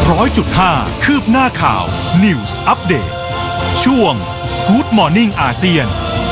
100.5 คืบหน้าข่าว News Update ช่วง Good Morning อาเซียน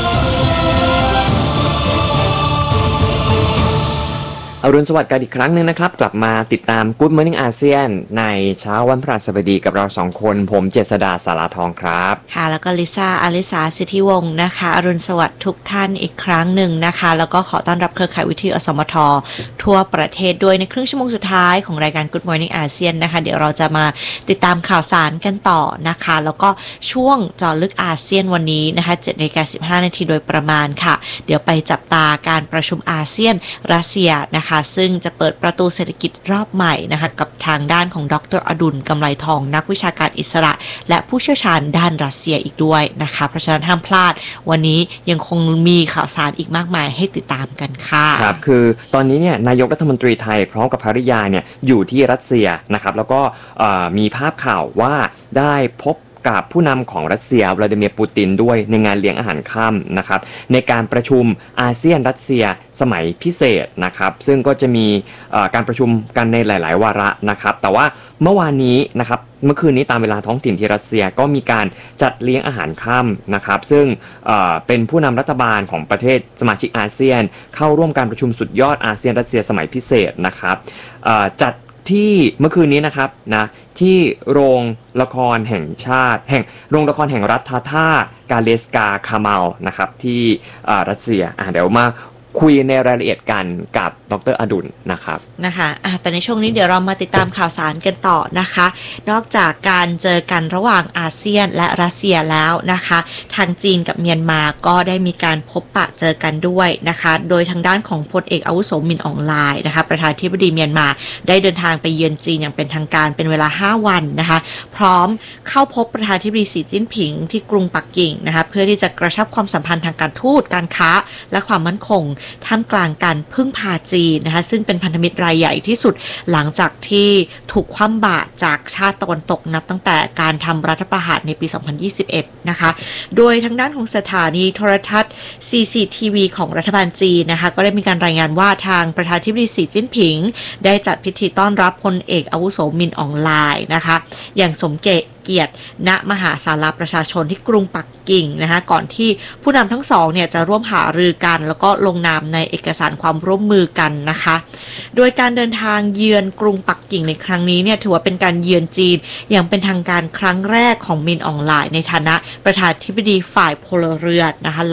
อรุณสวัสดิ์กันอีกครั้งนึงนะครับกลับมาติดตาม Good Morning อาเซียนในเช้าวันพฤหัสบดีกับเรา2คนผมเจษฎาสาราทองครับค่ะแล้วก็ลิซ่าอลิสาสิทธิวงศ์นะคะอรุณสวัสดิ์ทุกท่านอีกครั้งหนึ่งนะคะแล้วก็ขอต้อนรับเครือข่ายวิทยุอสมททั่วประเทศด้วยในครึ่งชั่วโมงสุดท้ายของรายการ Good Morning อาเซียนนะคะเดี๋ยวเราจะมาติดตามข่าวสารกันต่อนะคะแล้วก็ช่วงเจาะลึกอาเซียนวันนี้นะคะ 7:15 น.โดยประมาณค่ะเดี๋ยวไปจับตาการประชุมอาเซียนรัสเซียนะคะซึ่งจะเปิดประตูเศรษฐกิจรอบใหม่นะคะกับทางด้านของดร.อดุลกำไลทองนักวิชาการอิสระและผู้เชี่ยวชาญด้านรัสเซียอีกด้วยนะคะเพราะฉะนั้นห้ามพลาดวันนี้ยังคงมีข่าวสารอีกมากมายให้ติดตามกันค่ะครับคือตอนนี้เนี่ยนายกรัฐมนตรีไทยพร้อมกับภริยาเนี่ยอยู่ที่รัสเซียนะครับแล้วก็มีภาพข่าวว่าได้พบกับผู้นำของรัสเซียวลาดิเมียร์ปูตินด้วยในงานเลี้ยงอาหารค่ำนะครับในการประชุมอาเซียนรัสเซียสมัยพิเศษนะครับซึ่งก็จะมีการประชุมกันในหลายๆวาระนะครับแต่ว่าเมื่อวานนี้นะครับเมื่อคืนนี้ตามเวลาท้องถิ่นที่รัสเซียก็มีการจัดเลี้ยงอาหารค่ำนะครับซึ่งเป็นผู้นำรัฐบาลของประเทศสมาชิกอาเซียนเข้าร่วมการประชุมสุดยอดอาเซียนรัสเซียสมัยพิเศษนะครับจัดที่เมื่อคืนนี้นะครับนะที่โรงละครแห่งชาติโรงละครแห่งรัฐทาทากาเลสกาคามัลนะครับที่รัสเซียเดี๋ยวมาคุยในรายละเอียดกันกับดร.อดุลนะครับแต่ในช่วงนี้เดี๋ยวเรามาติดตามข่าวสารกันต่อนะคะนอกจากการเจอกันระหว่างอาเซียนและรัสเซียแล้วนะคะทางจีนกับเมียนมาก็ได้มีการพบปะเจอกันด้วยนะคะโดยทางด้านของพลเอกอาวุโสมินอองไลน์นะคะประธานาธิบดีเมียนมาได้เดินทางไปเยือนจีนอย่างเป็นทางการเป็นเวลา5 วันนะคะพร้อมเข้าพบประธานาธิบดีสีจิ้นผิงที่กรุงปักกิ่งนะคะเพื่อที่จะกระชับความสัมพันธ์ทางการทูตการค้าและความมั่นคงท่ามกลางการพึ่งพาจีนนะคะซึ่งเป็นพันธมิตรรายใหญ่ที่สุดหลังจากที่ถูกคว่ำบาตรจากชาติตะวันตกนับตั้งแต่การทำรัฐประหารในปี 2021 นะคะโดยทางด้านของสถานีโทรทัศน์ CCTV ของรัฐบาลจีนนะคะก็ได้มีการรายงานว่าทางประธานาธิบดีสีจิ้นผิงได้จัดพิธีต้อนรับพลเอกอาวุโสมินอองไลน์นะคะอย่างสมเกียรติณมหาศาลาประชาชนที่กรุงปักกิ่งนะคะก่อนที่ผู้นำทั้งสองเนี่ยจะร่วมหารือกันแล้วก็ลงนามในเอกสารความร่วมมือกันนะคะโดยการเดินทางเยือนกรุงปักกิ่งในครั้งนี้เนี่ยถือว่าเป็นการเยือนจีนอย่างเป็นทางการครั้งแรกของมินอองไลน์ในฐานะประธานาธิบดีฝ่ายพลเรือนนะคะ